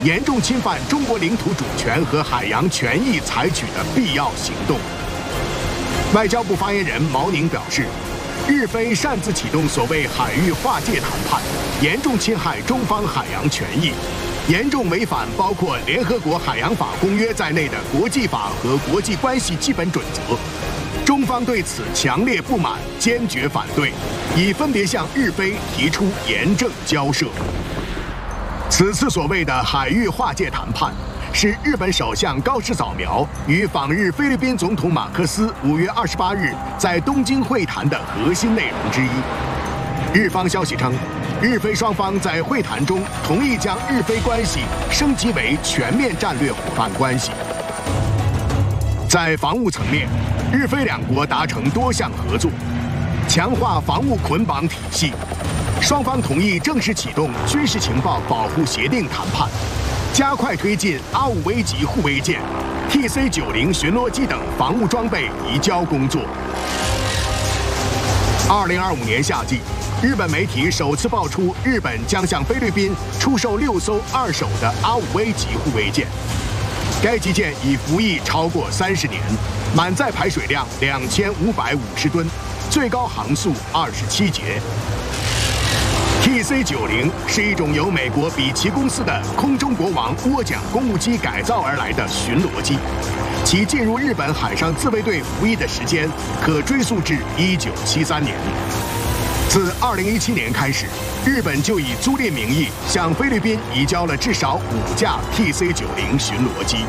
严重侵犯中国领土主权和海洋权益采取的必要行动。外交部发言人毛宁表示，日非擅自启动所谓海域划界谈判，严重侵害中方海洋权益，严重违反包括联合国海洋法公约在内的国际法和国际关系基本准则。中方对此强烈不满，坚决反对，已分别向日非提出严正交涉。此次所谓的海域划界谈判，是日本首相高市早苗与访日菲律宾总统马克思5月28日在东京会谈的核心内容之一。日方消息称，日菲双方在会谈中同意将日菲关系升级为全面战略伙伴关系。在防务层面，日菲两国达成多项合作，强化防务捆绑体系。双方同意正式启动军事情报保护协定谈判，加快推进阿5A级护卫舰、TC-90巡逻机等防务装备移交工作。2025年夏季，日本媒体首次爆出日本将向菲律宾出售6艘二手的阿5A级护卫舰。该级舰已服役超过30年，满载排水量2550吨，最高航速27节。TC-90是一种由美国比奇公司的空中国王涡桨公务机改造而来的巡逻机，其进入日本海上自卫队服役的时间可追溯至1973年。自2017年开始，日本就以租赁名义向菲律宾移交了至少5架 TC-90巡逻机。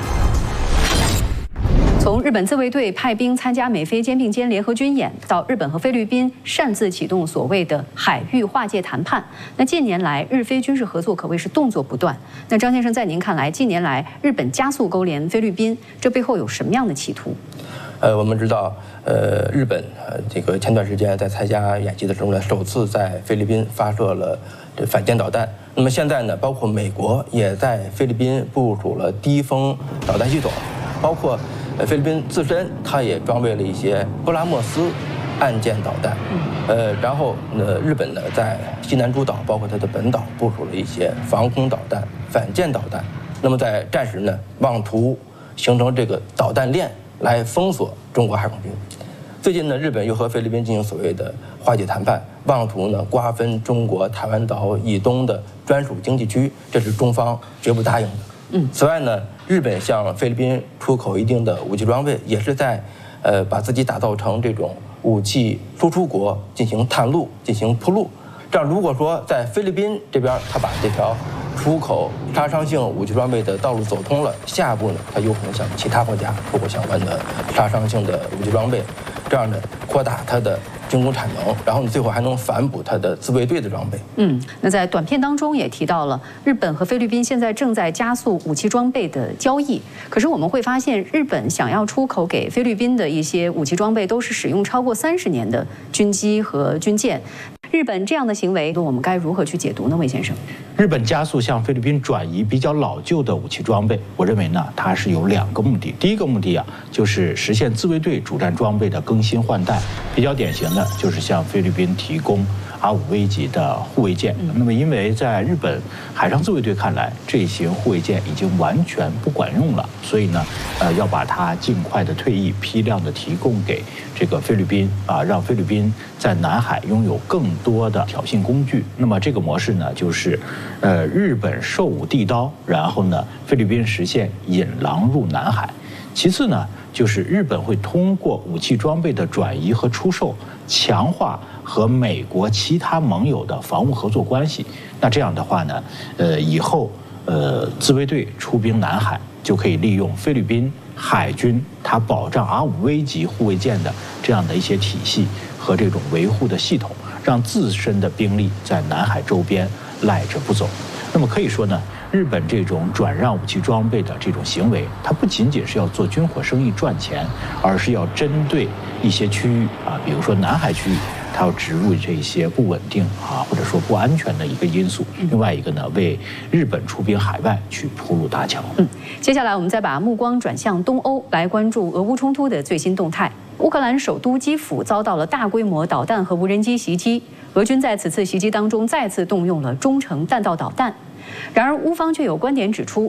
从日本自卫队派兵参加美菲肩并肩联合军演，到日本和菲律宾擅自启动所谓的海域划界谈判，那近年来日菲军事合作可谓是动作不断。那张先生，在您看来，近年来日本加速勾连菲律宾，这背后有什么样的企图？ 我们知道，日本这个前段时间在参加演习的时候呢，首次在菲律宾发射了这反舰导弹。那么现在呢，包括美国也在菲律宾部署了低风导弹系统，包括菲律宾自身它也装备了一些布拉莫斯岸舰导弹。然后日本呢在西南诸岛，包括它的本岛部署了一些防空导弹、反舰导弹。那么在战时呢，妄图形成这个导弹链来封锁中国海空军。最近呢，日本又和菲律宾进行所谓的划界谈判，妄图呢瓜分中国台湾岛以东的专属经济区，这是中方绝不答应的。此外呢，日本向菲律宾出口一定的武器装备，也是在把自己打造成这种武器输出国，进行探路、进行铺路。这样，如果说在菲律宾这边他把这条出口杀伤性武器装备的道路走通了，下一步呢，他有可能向其他国家出口相关的杀伤性的武器装备，这样呢扩大它的军工产能，然后呢最后还能反哺它的自卫队的装备。 那在短片当中也提到了，日本和菲律宾现在正在加速武器装备的交易。可是我们会发现，日本想要出口给菲律宾的一些武器装备，都是使用超过30年的军机和军舰。日本这样的行为，我们该如何去解读呢？魏先生， 日本加速向菲律宾转移比较老旧的武器装备，我认为呢，它是有2个目的。第一个目的啊，就是实现自卫队主战装备的更新换代，比较典型的就是向菲律宾提供阿5A级的护卫舰。那么因为在日本海上自卫队看来，这型护卫舰已经完全不管用了，所以呢，要把它尽快的退役，批量的提供给这个菲律宾啊，让菲律宾在南海拥有更多的挑衅工具。那么这个模式呢，就是日本售武地刀，然后呢，菲律宾实现引狼入南海。其次呢，就是日本会通过武器装备的转移和出售，强化和美国其他盟友的防务合作关系。那这样的话呢，以后自卫队出兵南海，就可以利用菲律宾海军它保障阿5A级护卫舰的这样的一些体系和这种维护的系统，让自身的兵力在南海周边赖着不走。那么可以说呢，日本这种转让武器装备的这种行为，它不仅仅是要做军火生意赚钱，而是要针对一些区域啊，比如说南海区域，它要植入这些不稳定啊，或者说不安全的一个因素。另外一个呢，为日本出兵海外去铺路搭桥。 接下来我们再把目光转向东欧，来关注俄乌冲突的最新动态。乌克兰首都基辅遭到了大规模导弹和无人机袭击，俄军在此次袭击当中再次动用了中程弹道导弹。然而，乌方却有观点指出，